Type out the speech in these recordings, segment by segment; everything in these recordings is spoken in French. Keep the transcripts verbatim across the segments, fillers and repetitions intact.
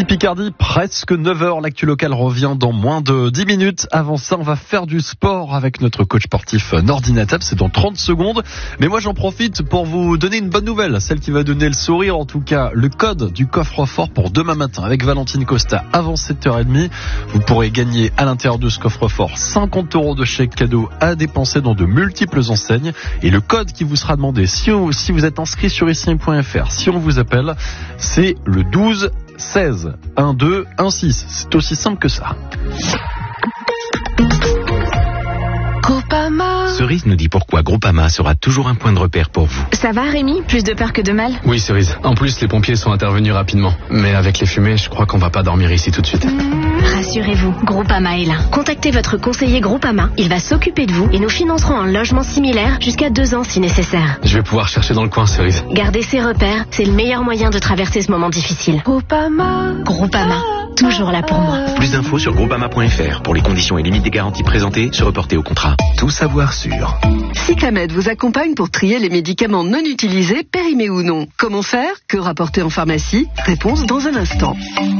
Ici Picardie, presque neuf heures. L'actu locale revient dans moins de dix minutes. Avant ça, on va faire du sport avec notre coach sportif Nordine Attab. C'est dans trente secondes. Mais moi, j'en profite pour vous donner une bonne nouvelle. Celle qui va donner le sourire, en tout cas, le code du coffre-fort pour demain matin avec Valentine Costa avant sept heures trente. Vous pourrez gagner à l'intérieur de ce coffre-fort cinquante euros de chèque cadeau à dépenser dans de multiples enseignes. Et le code qui vous sera demandé, si vous, si vous êtes inscrit sur ici point f r, si on vous appelle, c'est le douze seize un deux un six. C'est aussi simple que ça. Groupama. Cerise nous dit pourquoi Groupama sera toujours un point de repère pour vous. Ça va Rémi? Plus de peur que de mal? Oui Cerise, en plus les pompiers sont intervenus rapidement. Mais avec les fumées, je crois qu'on va pas dormir ici tout de suite. Rassurez-vous, Groupama est là. Contactez votre conseiller Groupama, il va s'occuper de vous et nous financerons un logement similaire jusqu'à deux ans si nécessaire. Je vais pouvoir chercher dans le coin Cerise. Gardez ses repères, c'est le meilleur moyen de traverser ce moment difficile. Groupama. Groupama, toujours là pour moi. Plus d'infos sur groupama point f r pour les conditions et limites des garanties présentées, se reporter au contrat. Tout savoir sûr. Cyclamed vous accompagne pour trier les médicaments non utilisés, périmés ou non. Comment faire? Que rapporter en pharmacie? Réponse dans un instant.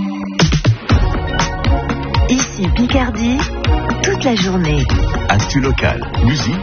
Ici Picardie, toute la journée. Actu locale, musique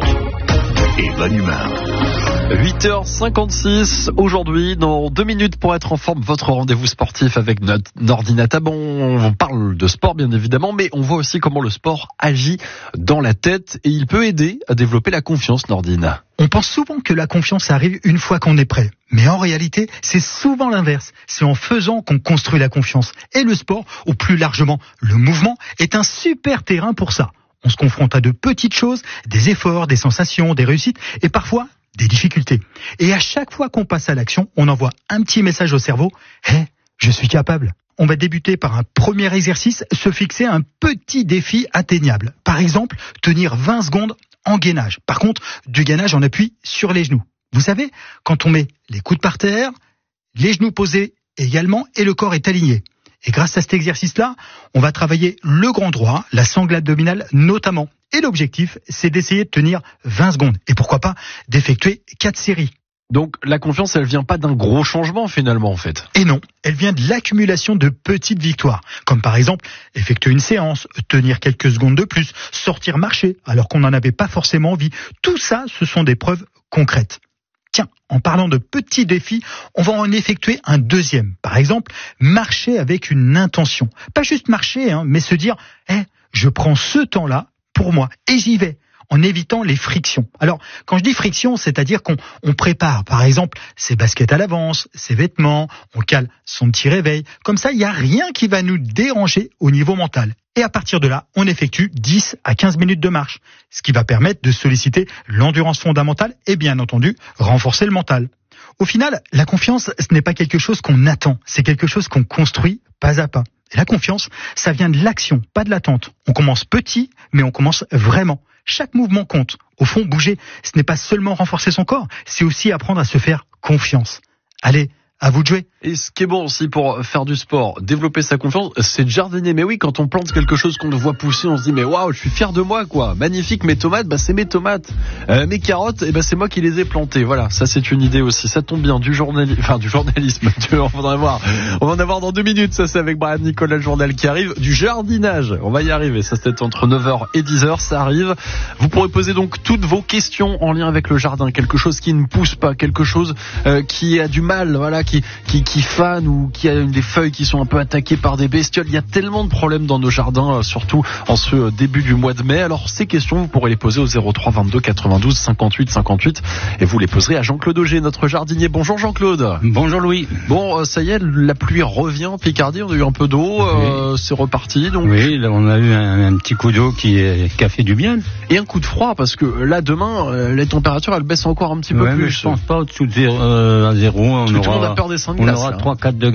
et bonne humeur. huit heures cinquante-six aujourd'hui, dans deux minutes pour être en forme, votre rendez-vous sportif avec notre Nordine Attab. On parle de sport bien évidemment, mais on voit aussi comment le sport agit dans la tête et il peut aider à développer la confiance, Nordine. On pense souvent que la confiance arrive une fois qu'on est prêt. Mais en réalité, c'est souvent l'inverse. C'est en faisant qu'on construit la confiance. Et le sport, ou plus largement le mouvement, est un super terrain pour ça. On se confronte à de petites choses, des efforts, des sensations, des réussites et parfois des difficultés. Et à chaque fois qu'on passe à l'action, on envoie un petit message au cerveau. « Hé, je suis capable !» On va débuter par un premier exercice, se fixer un petit défi atteignable. Par exemple, tenir vingt secondes en gainage. Par contre, du gainage en appui sur les genoux. Vous savez, quand on met les coudes par terre, les genoux posés également et le corps est aligné. Et grâce à cet exercice-là, on va travailler le grand droit, la sangle abdominale notamment. Et l'objectif, c'est d'essayer de tenir vingt secondes. Et pourquoi pas d'effectuer quatre séries. Donc la confiance, elle vient pas d'un gros changement finalement en fait. Et non, elle vient de l'accumulation de petites victoires. Comme par exemple, effectuer une séance, tenir quelques secondes de plus, sortir marcher alors qu'on n'en avait pas forcément envie. Tout ça, ce sont des preuves concrètes. Tiens, en parlant de petits défis, on va en effectuer un deuxième. Par exemple, marcher avec une intention. Pas juste marcher, hein, mais se dire hey, « je prends ce temps-là pour moi et j'y vais ». En évitant les frictions. Alors, quand je dis friction, c'est-à-dire qu'on on prépare, par exemple, ses baskets à l'avance, ses vêtements, on cale son petit réveil. Comme ça, il n'y a rien qui va nous déranger au niveau mental. Et à partir de là, on effectue dix à quinze minutes de marche, ce qui va permettre de solliciter l'endurance fondamentale et bien entendu, renforcer le mental. Au final, la confiance, ce n'est pas quelque chose qu'on attend, c'est quelque chose qu'on construit pas à pas. Et la confiance, ça vient de l'action, pas de l'attente. On commence petit, mais on commence vraiment. Chaque mouvement compte. Au fond, bouger, ce n'est pas seulement renforcer son corps, c'est aussi apprendre à se faire confiance. Allez, à vous de jouer. Et ce qui est bon aussi pour faire du sport, développer sa confiance, c'est de jardiner. Mais oui, quand on plante quelque chose qu'on voit pousser, on se dit mais waouh, je suis fier de moi quoi. Magnifique, mes tomates, bah c'est mes tomates. Euh, mes carottes, et bah c'est moi qui les ai plantées. Voilà, ça c'est une idée aussi. Ça tombe bien, du journalisme, enfin du journalisme. On va en avoir, on va en avoir dans deux minutes. Ça c'est avec Brian Nicolas, le journal qui arrive. Du jardinage, on va y arriver. Ça c'est entre neuf heures et dix heures, ça arrive. Vous pourrez poser donc toutes vos questions en lien avec le jardin. Quelque chose qui ne pousse pas, quelque chose euh, qui a du mal, voilà. Qui, qui, qui fane ou qui a des feuilles qui sont un peu attaquées par des bestioles. Il y a tellement de problèmes dans nos jardins, surtout en ce début du mois de mai. Alors ces questions, vous pourrez les poser au zéro trois vingt-deux quatre-vingt-douze cinquante-huit cinquante-huit et vous les poserez à Jean-Claude Auger, notre jardinier. Bonjour Jean-Claude. Bonjour Louis. Bon, ça y est, la pluie revient en Picardie. On a eu un peu d'eau, oui. euh, c'est reparti. Donc... Oui, là, on a eu un, un petit coup d'eau qui, qui a fait du bien. Et un coup de froid parce que là demain, euh, les températures elles baissent encore un petit peu ouais, plus. Mais je pense pas au-dessus de zéro, euh, à zéro. On Tout aura, le monde a peur des seins de on glace. aura là. trois quatre degrés.